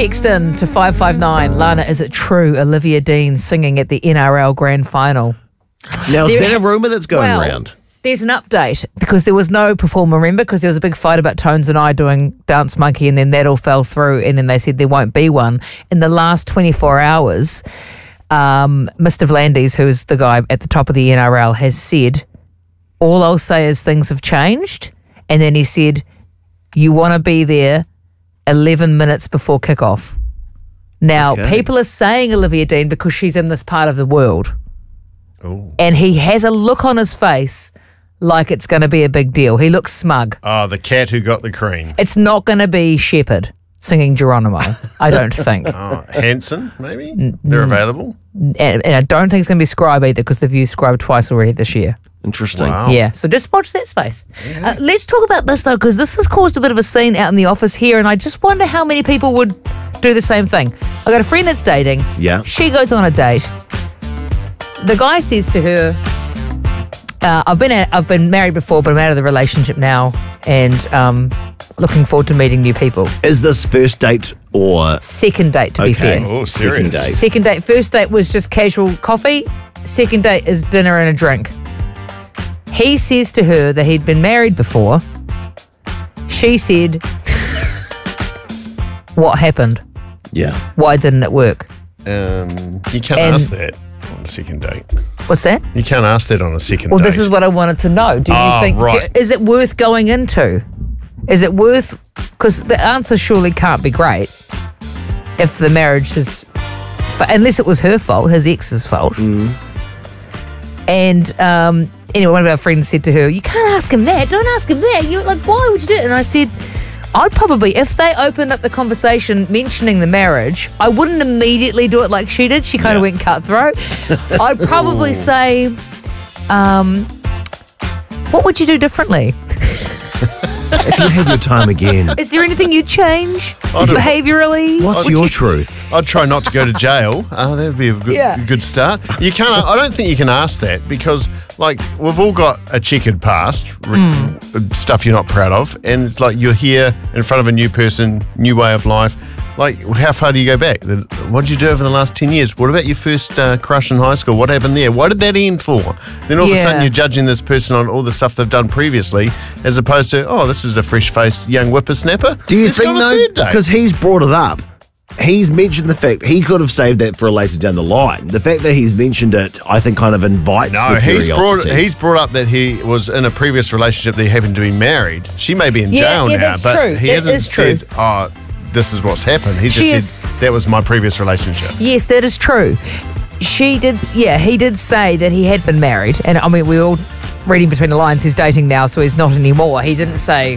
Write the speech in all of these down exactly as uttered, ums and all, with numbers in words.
text in to five five nine. Lana, is it true Olivia Dean singing at the N R L Grand Final? Now, is There- that a rumour that's going well, around? There's an update because there was no performer, remember, because there was a big fight about Tones and I doing Dance Monkey, and then that all fell through, and then they said there won't be one. In the last twenty-four hours, um, Mister Vlandis, who's the guy at the top of the N R L, has said, all I'll say is things have changed. And then he said, you want to be there eleven minutes before kickoff. Now, Okay. people are saying Olivia Dean because she's in this part of the world. Ooh. And he has a look on his face like it's going to be a big deal. He looks smug. Oh, the cat who got the cream. It's not going to be Shepherd singing Geronimo, I don't think. Oh, Hanson, maybe? They're available? And, and I don't think it's going to be Scribe either because they've used Scribe twice already this year. Interesting. Wow. Yeah, so just watch that space. Uh, let's talk about this though, because this has caused a bit of a scene out in the office here, and I just wonder how many people would do the same thing. I got a friend that's dating. Yeah. She goes on a date. The guy says to her, uh, "I've been at, I've been married before, but I'm out of the relationship now, and um, looking forward to meeting new people." Is this first date or Second date, to be okay? fair. Oh, Second serious. date. Second date. First date was just casual coffee. Second date is dinner and a drink. He says to her that he'd been married before. She said, "What happened? Yeah. Why didn't it work?" Um, you can't And- ask that on a second date. What's that? You can't ask that on a second Well, date. this is what I wanted to know. Do you Oh, think, right. do- is it worth going into? Is it worth, because the answer surely can't be great if the marriage is, unless it was her fault, his ex's fault. And um, anyway, one of our friends said to her, "You can't ask him that. Don't ask him that. You're like, why would you do it?" And I said, I'd probably, if they opened up the conversation mentioning the marriage, I wouldn't immediately do it like she did. She kind of Yeah. went cutthroat. I'd probably say, um, what would you do differently? If you had your time again, Is there anything you'd change I'd- behaviourally? what's your truth? I'd try not to go to jail. Uh, that would be a good, Yeah. good start. You can't. I don't think you can ask that because, like, we've all got a checkered past, re- Hmm. stuff you're not proud of, and it's like you're here in front of a new person, new way of life. Like, how far do you go back? The- What did you do over the last ten years? What about your first uh, crush in high school? What happened there? What did that end for? Then all of a Yeah. sudden you're judging this person on all the stuff they've done previously, as opposed to, oh, this is a fresh-faced young whippersnapper. Do you Let's think go on a though? third date. Because he's brought it up. He's mentioned the fact he could have saved that for later down the line. The fact that he's mentioned it, I think, kind of invites No, the he's brought curiosity. he's brought up that he was in a previous relationship that he happened to be married. She may be in Yeah, jail yeah, now, that's but true. he That hasn't is true. said, "Oh, this is what's happened." He just She said is- that was my previous relationship. Yes, that is true. She did, yeah, he did say that he had been married. And I mean, we all reading between the lines, he's dating now, so he's not anymore. He didn't say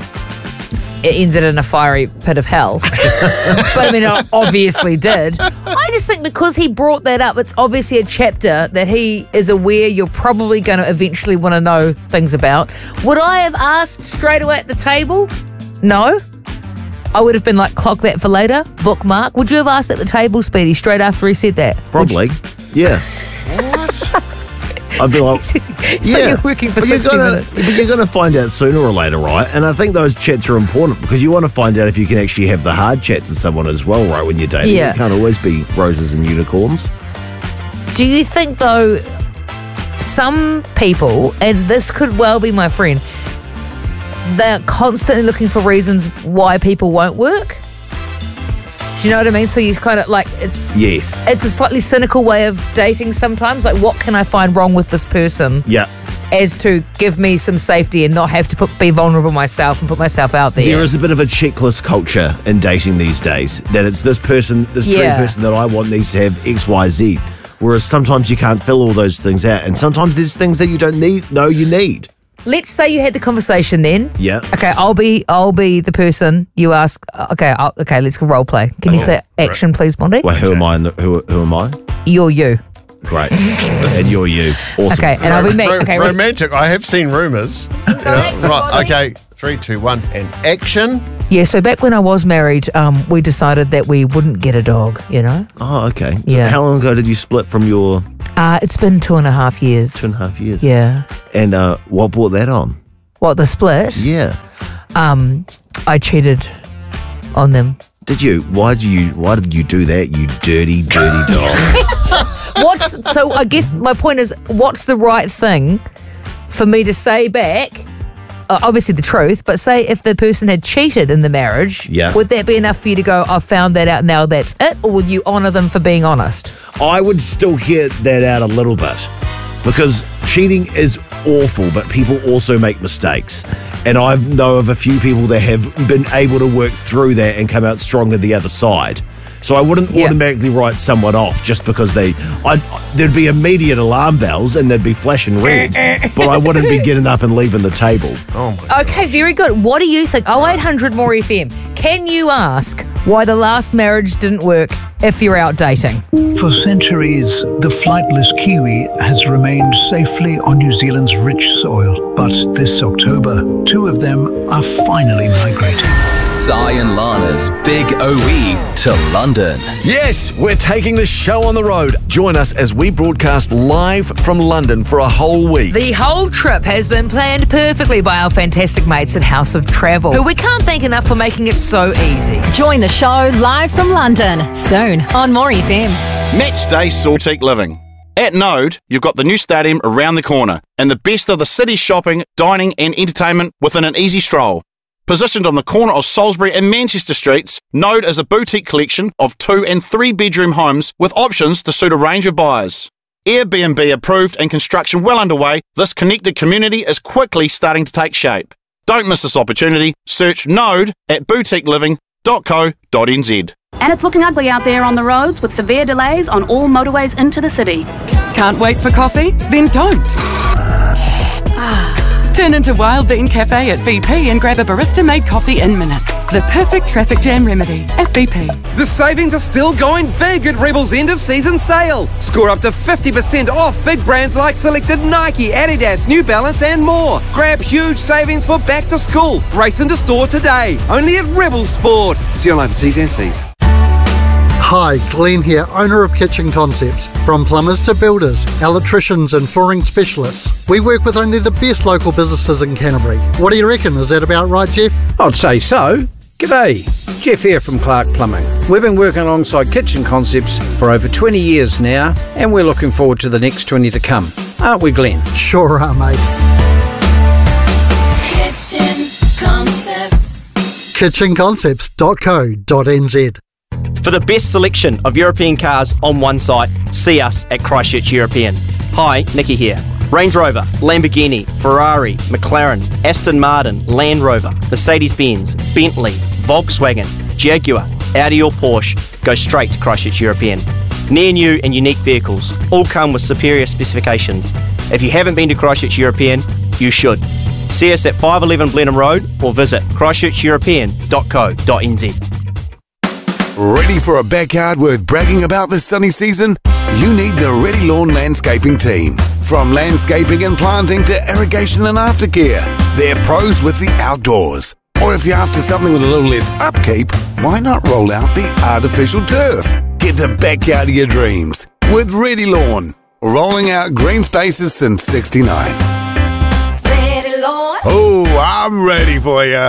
it ended in a fiery pit of hell. But I mean, it obviously did. I just think because he brought that up, it's obviously a chapter that he is aware you're probably going to eventually want to know things about. Would I have asked straight away at the table? No. I would have been like, clock that for later, bookmark. Would you have asked at the table, Speedy, straight after he said that? Probably, yeah. What? I'd be like, So you're working for but you're sixty gonna, minutes. But you're going to find out sooner or later, right? And I think those chats are important because you want to find out if you can actually have the hard chats with someone as well, right? When you're dating, Yeah. it can't always be roses and unicorns. Do you think, though, some people, and this could well be my friend, they're constantly looking for reasons why people won't work? Do you know what I mean? So you kind of like, it's Yes. it's a slightly cynical way of dating sometimes. Like, what can I find wrong with this person Yeah. as to give me some safety and not have to put, be vulnerable myself and put myself out there? There is a bit of a checklist culture in dating these days. That it's this person, this dream Yeah. person that I want needs to have X, Y, Z. Whereas sometimes you can't fill all those things out, and sometimes there's things that you don't need. know you need. Let's say you had the conversation then. Yeah. Okay, I'll be I'll be the person you ask. Okay, I'll, okay, let's go role play. Can you say action, please, Bondi? Well, who am I? And the, who who am I? You're you. Great. And you're you. Awesome. Okay, and I'll be me. Ro- Okay, ready? romantic. I have seen rumours. action, right. Bonnie. Okay. Three, two, one, and action. Yeah. So back when I was married, um, we decided that we wouldn't get a dog. You know. Oh, okay. So Yeah. how long ago did you split from your Uh, it's been two and a half years. two and a half years? Yeah. And uh, what brought that on? What, the split? Yeah. Um, I cheated on them. Did you? Why do you? Why did you do that? You dirty, dirty dog. What's so? I guess my point is, what's the right thing for me to say back? Uh, obviously the truth, but say if the person had cheated in the marriage, Yeah. would that be enough for you to go, I've found that out now, that's it? Or would you honour them for being honest? I would still hear that out a little bit because cheating is awful, but people also make mistakes. And I know of a few people that have been able to work through that and come out stronger the other side. So I wouldn't Yeah. automatically write someone off just because they, I'd, there'd be immediate alarm bells and they'd be flashing red, but I wouldn't be getting up and leaving the table. Oh my. Okay, very good. What do you think? oh eight hundred more F M. Can you ask why the last marriage didn't work if you're out dating? For centuries, the flightless kiwi has remained safely on New Zealand's rich soil. But this October, two of them are finally migrating. Sai and Lana's Big O E to London. Yes, we're taking the show on the road. Join us as we broadcast live from London for a whole week. The whole trip has been planned perfectly by our fantastic mates at House of Travel, who we can't thank enough for making it so easy. Join the show live from London soon on More F M. Match day Saltique Living. At Node, you've got the new stadium around the corner and the best of the city's shopping, dining and entertainment within an easy stroll. Positioned on the corner of Salisbury and Manchester Streets, Node is a boutique collection of two and three bedroom homes with options to suit a range of buyers. Airbnb approved and construction well underway, this connected community is quickly starting to take shape. Don't miss this opportunity. Search Node at boutique living dot co dot n z. And it's looking ugly out there on the roads with severe delays on all motorways into the city. Can't wait for coffee? Then don't. Turn into Wild Bean Cafe at B P and grab a barista-made coffee in minutes. The perfect traffic jam remedy at B P. The savings are still going big at Rebel's end of season sale. Score up to fifty percent off big brands like selected Nike, Adidas, New Balance and more. Grab huge savings for back to school. Race into store today. Only at Rebel Sport. See you online for T's and C's. Hi, Glenn here, owner of Kitchen Concepts. From plumbers to builders, electricians and flooring specialists, we work with only the best local businesses in Canterbury. What do you reckon? Is that about right, Jeff? I'd say so. G'day, Jeff here from Clark Plumbing. We've been working alongside Kitchen Concepts for over twenty years now, and we're looking forward to the next twenty to come. Aren't we, Glenn? Sure are, mate. Kitchen Concepts. kitchen concepts dot co dot n z. For the best selection of European cars on one site, see us at Christchurch European. Hi, Nikki here. Range Rover, Lamborghini, Ferrari, McLaren, Aston Martin, Land Rover, Mercedes-Benz, Bentley, Volkswagen, Jaguar, Audi or Porsche, go straight to Christchurch European. Near new and unique vehicles, all come with superior specifications. If you haven't been to Christchurch European, you should. See us at five eleven Blenheim Road or visit christchurch european dot co dot n z. Ready for a backyard worth bragging about this sunny season? You need the Ready Lawn Landscaping team. From landscaping and planting to irrigation and aftercare, they're pros with the outdoors. Or if you're after something with a little less upkeep, why not roll out the artificial turf? Get the backyard of your dreams with Ready Lawn. Rolling out green spaces since sixty-nine. Ready, Lord. Oh, I'm ready for you.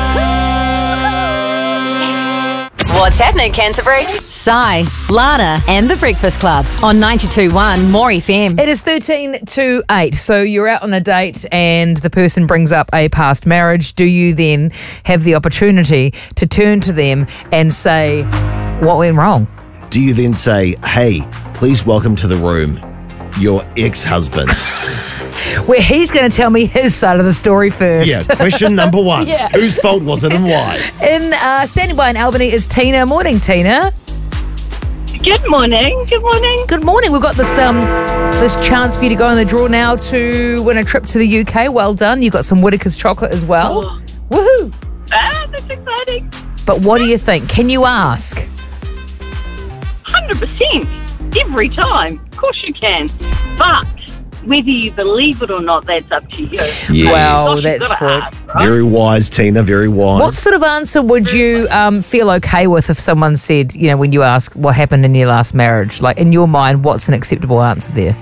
What's happening, Canterbury? Sai, Lana and The Breakfast Club on ninety-two point one More F M. It is thirteen to eight, so you're out on a date and the person brings up a past marriage. Do you then have the opportunity to turn to them and say, what went wrong? Do you then say, hey, please welcome to the room your ex-husband? Where he's going to tell me his side of the story first. Yeah, question number one. Yeah. Whose fault was it and why? In uh, standing by in Albany is Tina. Morning, Tina. Good morning. Good morning. Good morning. We've got this um this chance for you to go in the draw now to win a trip to the U K. Well done. You've got some Whittaker's chocolate as well. Oh. Woohoo! Ah, that's exciting. But what do you think? Can you ask? one hundred percent. Every time. Of course you can. But whether you believe it or not, that's up to you. Yes. Well, Gosh, that's you've true. gotta ask, right? Very wise, Tina, very wise. What sort of answer would you um, feel okay with if someone said, you know, when you ask what happened in your last marriage? Like, in your mind, what's an acceptable answer there?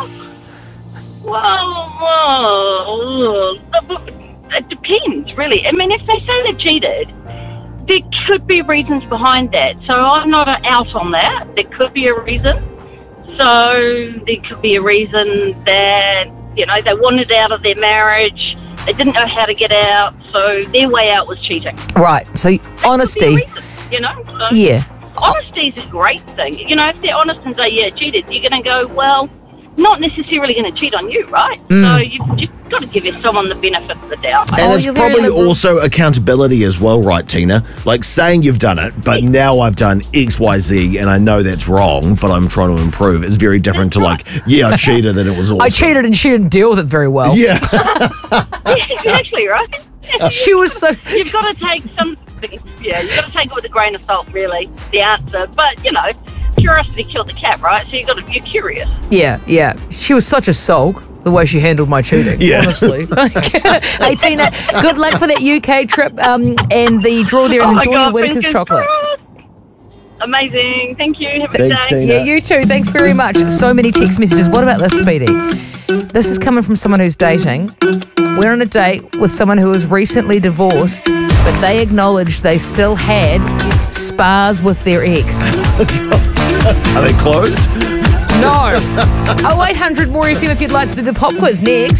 Well, well, it depends, really. I mean, if they say they cheated, there could be reasons behind that. So I'm not out on that. There could be a reason. So there could be a reason that, you know, they wanted out of their marriage. They didn't know how to get out. So their way out was cheating. Right. So honesty. Reason, you know? So Yeah. Honesty is a great thing. You know, if they're honest and say, yeah, cheated, you're going to go, well, not necessarily going to cheat on you, right? Mm. So you've, you've got to give someone the benefit of the doubt. And it's probably also accountability as well, right, Tina? Like saying you've done it, but now I've done X, Y, Z, and I know that's wrong, but I'm trying to improve. It's very different to like, yeah, I cheated and it was awesome. I cheated and she didn't deal with it very well. Yeah. Exactly, right? She was so... You've got to take some... Yeah, you've got to take it with a grain of salt, really, the answer. But, you know, curiosity killed the cat, right? So you've got to be curious. Yeah, yeah. She was such a sulk, the way she handled my cheating, Yeah. honestly. Hey, Tina, good luck for that U K trip um, and the draw there, and Oh my enjoy God, your Whittaker's fingers chocolate. Amazing. Thank you. Have a good Thanks, day. Tina. Yeah, you too. Thanks very much. So many text messages. What about this, Speedy? This is coming from someone who's dating. We're on a date with someone who was recently divorced, but they acknowledged they still had spars with their ex. Are they closed? No. oh eight hundred more F M if you'd like to do the pop quiz next.